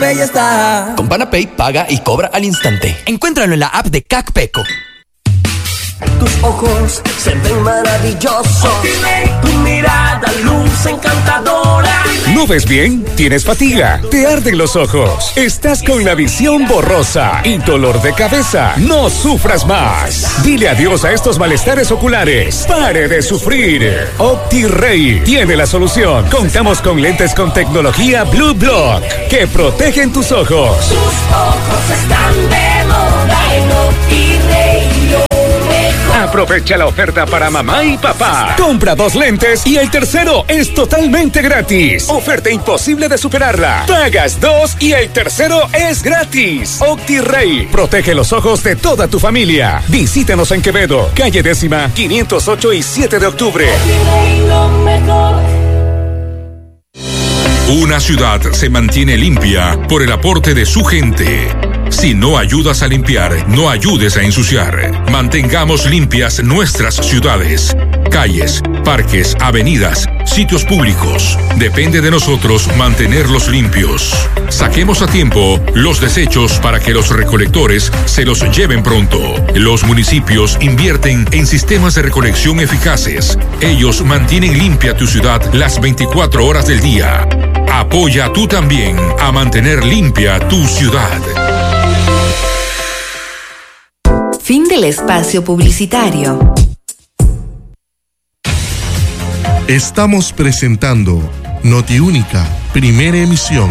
Pay está. Con Panapay paga y cobra al instante. Encuéntralo en la app de CACPECO. Tus ojos se ven maravillosos. Tu mirada luz encantadora. ¿No ves bien? ¿Tienes fatiga? ¿Te arden los ojos? ¿Estás con la visión borrosa y dolor de cabeza? No sufras más. Dile adiós a estos malestares oculares. ¡Pare de sufrir! OptiRay tiene la solución. Contamos con lentes con tecnología Blue Block que protegen tus ojos. Tus ojos están de moda en OptiRay. Aprovecha la oferta para mamá y papá. Compra 2 lentes y el tercero es totalmente gratis. Oferta imposible de superarla. Pagas 2 y el tercero es gratis. OptiRay protege los ojos de toda tu familia. Visítanos en Quevedo, calle 10ª, 508 y 7 de octubre. Una ciudad se mantiene limpia por el aporte de su gente. Si no ayudas a limpiar, no ayudes a ensuciar. Mantengamos limpias nuestras ciudades, calles, parques, avenidas, sitios públicos. Depende de nosotros mantenerlos limpios. Saquemos a tiempo los desechos para que los recolectores se los lleven pronto. Los municipios invierten en sistemas de recolección eficaces. Ellos mantienen limpia tu ciudad las 24 horas del día. Apoya tú también a mantener limpia tu ciudad. Fin del espacio publicitario. Estamos presentando Notiúnica, primera emisión.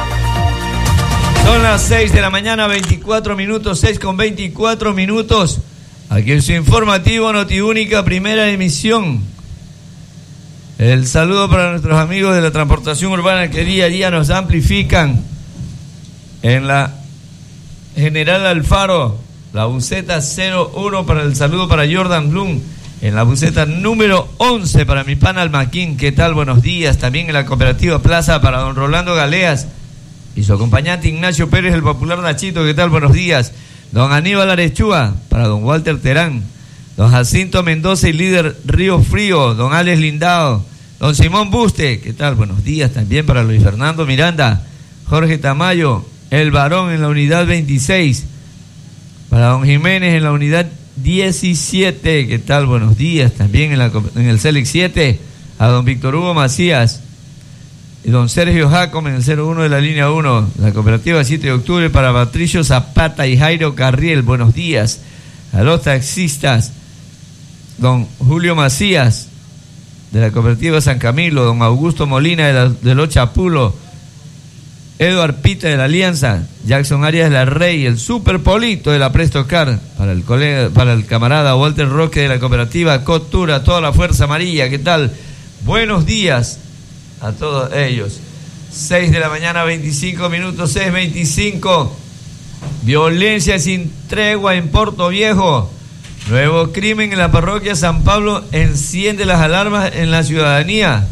Son las 6 de la mañana, 24 minutos, 6 con 24 minutos. Aquí es su informativo Notiúnica, primera emisión. El saludo para nuestros amigos de la transportación urbana que día a día nos amplifican en la General Alfaro, la buceta 01, para el saludo para Jordan Bloom, en la buceta número 11 para mi pana Almaquín, ¿qué tal? Buenos días. También en la Cooperativa Plaza para don Rolando Galeas y su acompañante Ignacio Pérez, el popular Nachito, ¿qué tal? Buenos días. Don Aníbal Arechúa para don Walter Terán, don Jacinto Mendoza y líder Río Frío, don Alex Lindao, don Simón Buste, ¿qué tal? Buenos días también para Luis Fernando Miranda, Jorge Tamayo, el varón en la unidad 26, para don Jiménez en la unidad 17, ¿qué tal? Buenos días también en el Select 7, a don Víctor Hugo Macías y don Sergio Jacome en el 01 de la línea 1, la cooperativa 7 de octubre para Patricio Zapata y Jairo Carriel, buenos días. A los taxistas, don Julio Macías de la cooperativa San Camilo, don Augusto Molina de Los Chapulos, Eduard Pita de la Alianza, Jackson Arias de la Rey, el Super Polito de la Presto Car, para el camarada Walter Roque de la cooperativa Cotura, toda la Fuerza Amarilla, ¿qué tal? Buenos días a todos ellos. 6 de la mañana, 25 minutos, 6:25. Violencia sin tregua en Puerto Viejo. Nuevo crimen en la parroquia San Pablo enciende las alarmas en la ciudadanía.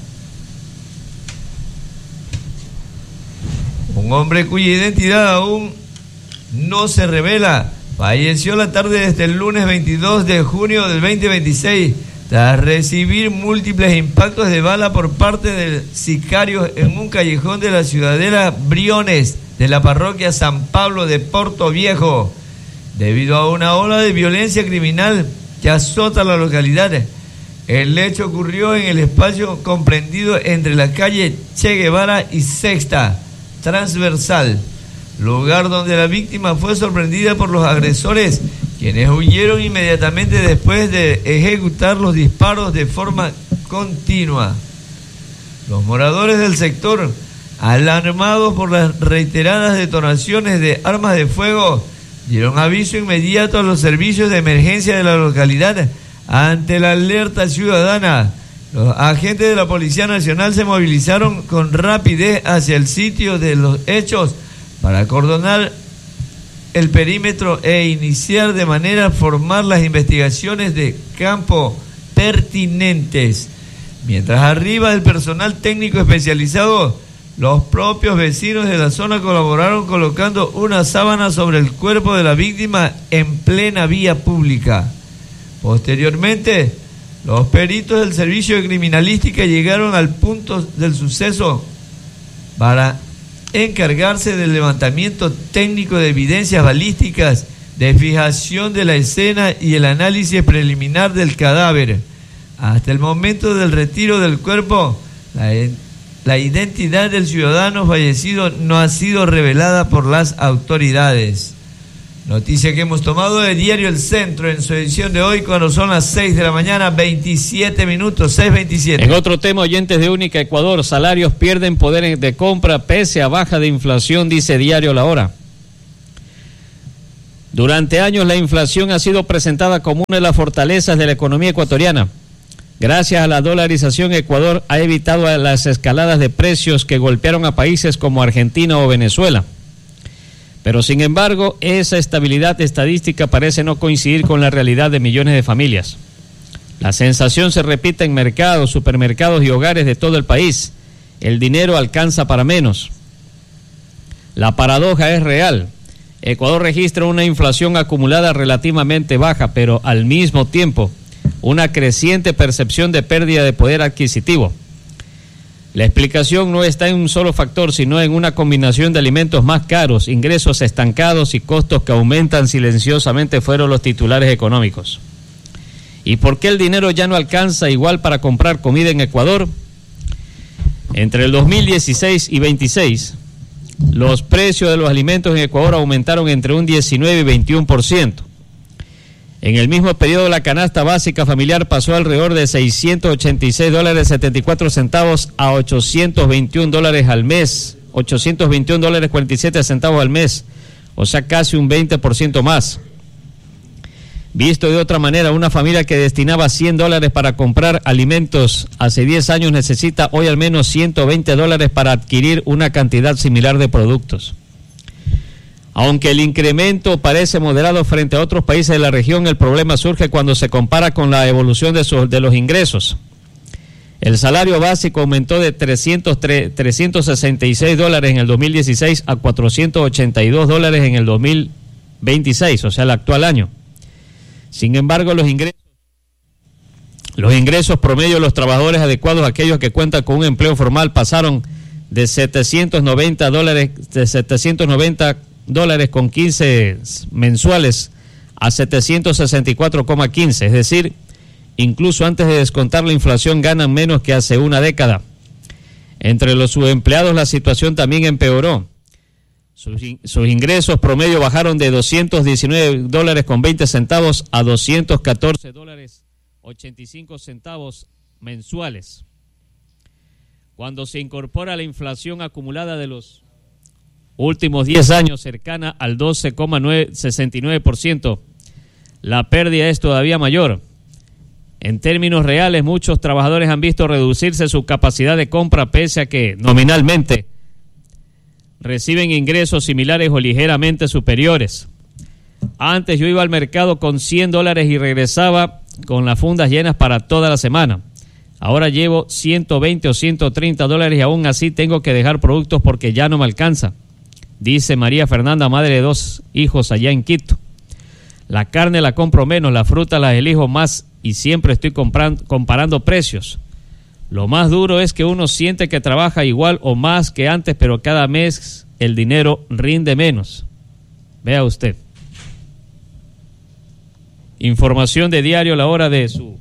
Un hombre cuya identidad aún no se revela falleció la tarde de este lunes 22 de junio del 2026 tras recibir múltiples impactos de bala por parte de sicarios en un callejón de la ciudadela Briones de la parroquia San Pablo de Puerto Viejo. Debido a una ola de violencia criminal que azota la localidad, el hecho ocurrió en el espacio comprendido entre la calle Che Guevara y Sexta Transversal, lugar donde la víctima fue sorprendida por los agresores, quienes huyeron inmediatamente después de ejecutar los disparos de forma continua. Los moradores del sector, alarmados por las reiteradas detonaciones de armas de fuego, dieron aviso inmediato a los servicios de emergencia de la localidad. Ante la alerta ciudadana, los agentes de la Policía Nacional se movilizaron con rapidez hacia el sitio de los hechos para acordonar el perímetro e iniciar de manera formal las investigaciones de campo pertinentes. Mientras arriba el personal técnico especializado, los propios vecinos de la zona colaboraron colocando una sábana sobre el cuerpo de la víctima en plena vía pública. Posteriormente, los peritos del Servicio de Criminalística llegaron al punto del suceso para encargarse del levantamiento técnico de evidencias balísticas, de fijación de la escena y el análisis preliminar del cadáver. Hasta el momento del retiro del cuerpo, la identidad del ciudadano fallecido no ha sido revelada por las autoridades. Noticia que hemos tomado del diario El Centro en su edición de hoy, cuando son las 6 de la mañana, 27 minutos, 6:27. En otro tema, oyentes de Única Ecuador, salarios pierden poder de compra pese a baja de inflación, dice diario La Hora. Durante años la inflación ha sido presentada como una de las fortalezas de la economía ecuatoriana. Gracias a la dolarización, Ecuador ha evitado las escaladas de precios que golpearon a países como Argentina o Venezuela. Pero sin embargo, esa estabilidad estadística parece no coincidir con la realidad de millones de familias. La sensación se repite en mercados, supermercados y hogares de todo el país. El dinero alcanza para menos. La paradoja es real. Ecuador registra una inflación acumulada relativamente baja, pero al mismo tiempo una creciente percepción de pérdida de poder adquisitivo. La explicación no está en un solo factor, sino en una combinación de alimentos más caros, ingresos estancados y costos que aumentan silenciosamente, fueron los titulares económicos. ¿Y por qué el dinero ya no alcanza igual para comprar comida en Ecuador? Entre el 2016 y 26, los precios de los alimentos en Ecuador aumentaron entre un 19 y 21%. En el mismo periodo, la canasta básica familiar pasó alrededor de $686.74 a $821 al mes, $821.47 al mes, o sea, casi un 20% más. Visto de otra manera, una familia que destinaba $100 para comprar alimentos hace 10 años necesita hoy al menos $120 para adquirir una cantidad similar de productos. Aunque el incremento parece moderado frente a otros países de la región, el problema surge cuando se compara con la evolución de los ingresos. El salario básico aumentó de $366 en el 2016 a $482 en el 2026, o sea, el actual año. Sin embargo, los ingresos promedio de los trabajadores adecuados, aquellos que cuentan con un empleo formal, pasaron de $790 con 15 mensuales a 764,15, es decir, incluso antes de descontar la inflación ganan menos que hace una década. Entre los subempleados la situación también empeoró. Sus ingresos promedio bajaron de $219 con 20 centavos a $214.85 mensuales. Cuando se incorpora la inflación acumulada de los últimos 10 años, cercana al 12,69%, la pérdida es todavía mayor. En términos reales, muchos trabajadores han visto reducirse su capacidad de compra pese a que nominalmente reciben ingresos similares o ligeramente superiores. Antes yo iba al mercado con $100 y regresaba con las fundas llenas para toda la semana. Ahora llevo $120 o $130 y aún así tengo que dejar productos porque ya no me alcanza, dice María Fernanda, madre de 2 hijos allá en Quito. La carne la compro menos, la fruta la elijo más y siempre estoy comparando precios. Lo más duro es que uno siente que trabaja igual o más que antes, pero cada mes el dinero rinde menos. Vea usted. Información de diario La Hora de su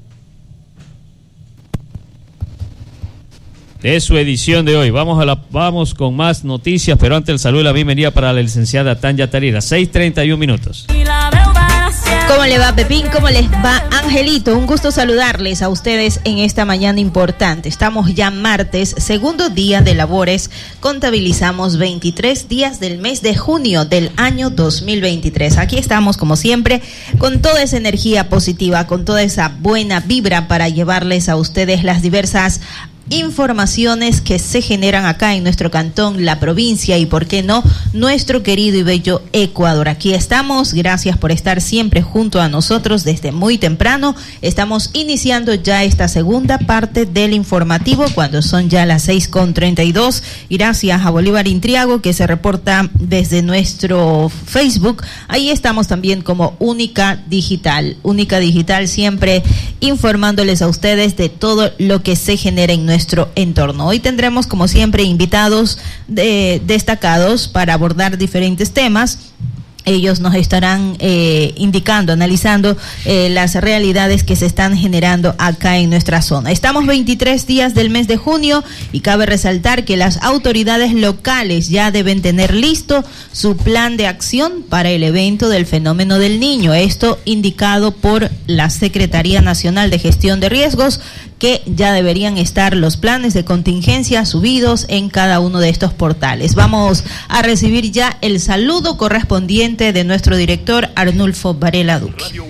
edición de hoy. Vamos con más noticias, pero antes el saludo y la bienvenida para la licenciada Tanya Tarira. 6:31 minutos. ¿Cómo le va, Pepín? ¿Cómo les va, Angelito? Un gusto saludarles a ustedes en esta mañana importante. Estamos ya martes, segundo día de labores. Contabilizamos 23 días del mes de junio del año 2023. Aquí estamos, como siempre, con toda esa energía positiva, con toda esa buena vibra para llevarles a ustedes las diversas informaciones que se generan acá en nuestro cantón, la provincia y, por qué no, nuestro querido y bello Ecuador. Aquí estamos, gracias por estar siempre junto a nosotros desde muy temprano. Estamos iniciando ya esta segunda parte del informativo cuando son ya las 6:32. Gracias a Bolívar Intriago que se reporta desde nuestro Facebook. Ahí estamos también como Única Digital. Única Digital siempre informándoles a ustedes de todo lo que se genera en nuestro nuestro entorno. Hoy tendremos, como siempre, invitados destacados para abordar diferentes temas. Ellos nos estarán indicando, analizando las realidades que se están generando acá en nuestra zona. Estamos 23 días del mes de junio y cabe resaltar que las autoridades locales ya deben tener listo su plan de acción para el evento del fenómeno del Niño. Esto indicado por la Secretaría Nacional de Gestión de Riesgos, que ya deberían estar los planes de contingencia subidos en cada uno de estos portales. Vamos a recibir ya el saludo correspondiente de nuestro director Arnulfo Varela Duque.